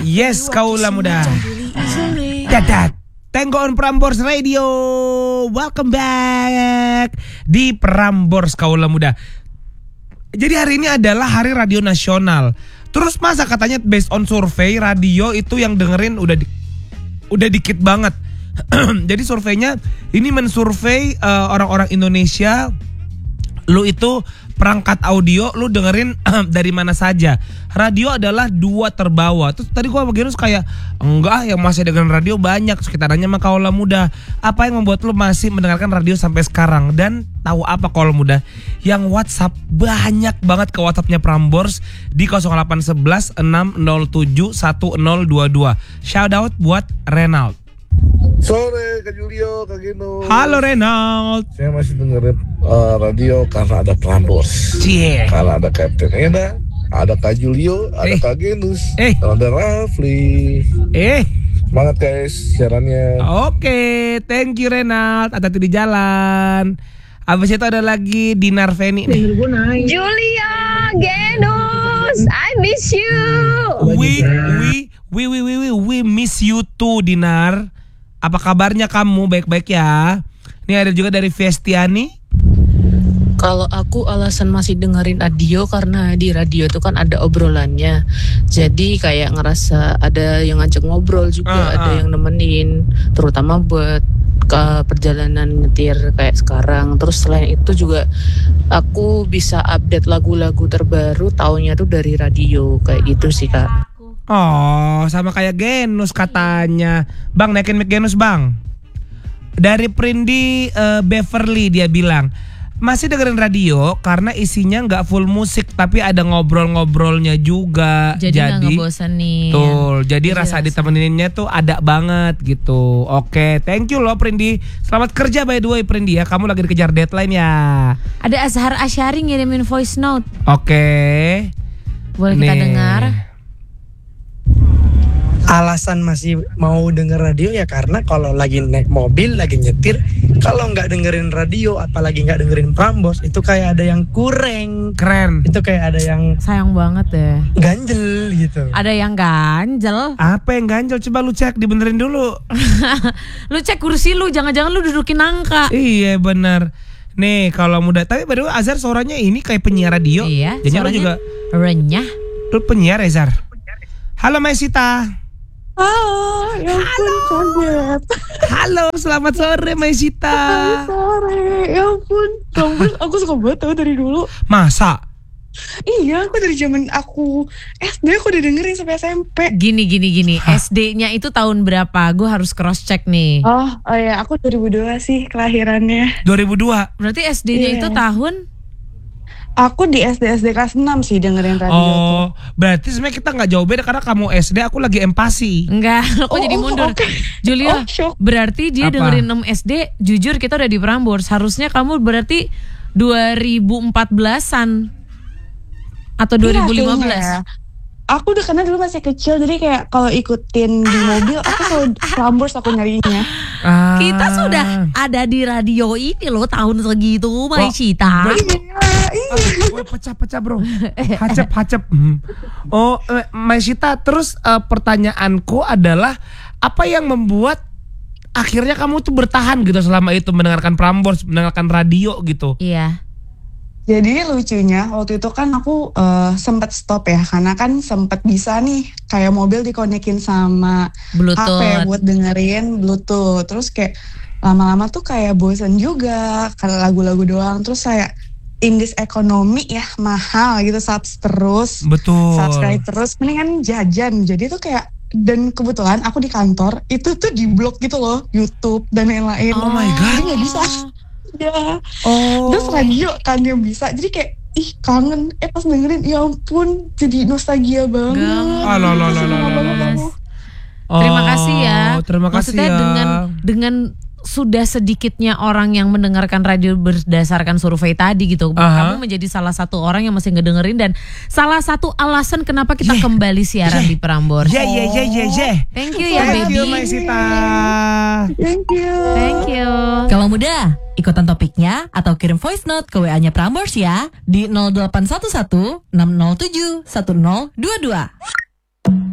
Yes, kaulah muda. Dadat. Tenggo on Prambors Radio. Welcome back di Prambors kaulah muda. Jadi hari ini adalah Hari Radio Nasional. Terus masa katanya based on survei radio itu yang dengerin udah dikit banget. Jadi surveinya ini mensurvei orang-orang Indonesia. Lu itu perangkat audio lu dengerin dari mana saja. Radio adalah 2 terbawah. Terus tadi gua sama Genus kayak enggak, yang masih dengerin radio banyak. Sekitarnya mah kaulah muda. Apa yang membuat lu masih mendengarkan radio sampai sekarang? Dan tahu apa kaulah muda? Yang WhatsApp banyak banget ke WhatsAppnya Prambors di 0811 607 1022. Shout out buat Renald. Sore Kak Julio, Kak Gino. Halo Renald. Saya masih dengerin radio karena ada Prambors. Cie. Karena ada Kapten Eda, ada Kak Julio, ada Kak Genus, ada Rafli. Semangat guys siarannya. Oke, thank you Renald. Hati-hati di jalan. Abis itu ada lagi Dinar Feni nih. Julia, Genus, I miss you. We miss you too, Dinar. Apa kabarnya kamu? Baik-baik ya. Ini ada juga dari Vestiani. Kalau aku alasan masih dengerin radio karena di radio itu kan ada obrolannya. Jadi kayak ngerasa ada yang ngajak ngobrol juga, ada yang nemenin, terutama buat ke perjalanan nyetir kayak sekarang. Terus selain itu juga aku bisa update lagu-lagu terbaru taunya tuh dari radio kayak gitu sih Kak. Oh, sama kayak Genus katanya. Bang, naikin mic Genus bang. Dari Prindi Beverly dia bilang masih dengerin radio karena isinya nggak full musik tapi ada ngobrol-ngobrolnya juga. Jadi nggak ngebosenin. Betul. Jadi rasa ditemeninnya tuh ada banget gitu. Oke, thank you loh Prindi. Selamat kerja by the way Prindi ya. Kamu lagi dikejar deadline ya. Ada Azhar Asyari ngirimin voice note. Oke. Boleh kita dengar? Alasan masih mau denger radio ya karena kalau lagi naik mobil, lagi nyetir, kalau nggak dengerin radio, apalagi nggak dengerin Prambors, itu kayak ada yang kurang. Keren. Itu kayak ada yang sayang banget deh. Ganjel gitu. Ada yang ganjel. Apa yang ganjel? Coba lu cek, dibenerin dulu. Lu cek kursi lu, jangan-jangan lu dudukin angka. Iya benar. Nih kalau muda, tapi baru Azhar suaranya ini kayak penyiar radio. Iya. Jadi lu juga renyah. Lu penyiar Azhar. Halo Maisita. Halo, ya ampun kaget. Halo, selamat sore Maisita. Selamat sore, ya ampun Prambors aku suka banget tau dari dulu. Masa? Iya, aku dari zaman aku SD aku udah dengerin sampai SMP. Gini. SD-nya itu tahun berapa? Gue harus cross check nih. Oh ya, aku 2002 sih kelahirannya. 2002. Berarti SD-nya itu tahun? Aku di SD kelas 6 sih dengerin radio tuh. Berarti sebenarnya kita nggak jauh beda karena kamu SD, aku lagi empasi. Enggak, lo kok jadi mundur. Okay. Julia, berarti dia dengerin 6 SD, jujur kita udah di Prambors. Harusnya kamu berarti 2014-an atau 2015. Iya, aku udah karena dulu masih kecil, jadi kayak kalau ikutin di mobil aku kalau Prambors aku nyarinya. Kita sudah ada di radio ini loh tahun segitu, Maisita. Pecah-pecah bro. Hacep. Oh, Maisita, terus pertanyaanku adalah apa yang membuat akhirnya kamu tuh bertahan gitu selama itu mendengarkan Prambors, mendengarkan radio gitu? Iya. Jadi lucunya waktu itu kan aku sempat stop ya karena kan sempat bisa nih kayak mobil dikonekin sama Bluetooth. HP buat dengerin Bluetooth. Terus kayak lama-lama tuh kayak bosen juga karena lagu-lagu doang. Terus kayak in this economy ya mahal gitu, subscribe terus mendingan jajan. Jadi tuh kayak, dan kebetulan aku di kantor itu tuh di blok gitu loh YouTube dan lain-lain. Oh my god. Jadi nggak bisa. Ya. Terus radio kan yang bisa. Jadi kayak kangen. Pas dengerin ya ampun jadi nostalgia banget. Terima kasih ya. Terima kasih. Maksudnya dengan sudah sedikitnya orang yang mendengarkan radio berdasarkan survei tadi gitu. Kamu menjadi salah satu orang yang masih ngedengerin dan salah satu alasan kenapa kita kembali siaran di Prambors. Thank you ya baby. Thank you Maisita. Thank you. Kalau muda, ikutan topiknya atau kirim voice note ke WA-nya Prambors ya di 0811 607 1022.